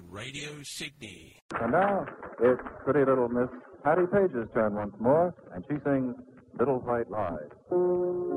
Radio Sydney. And now, it's pretty little Miss Patty Page's turn once more, and she sings Little White Lies.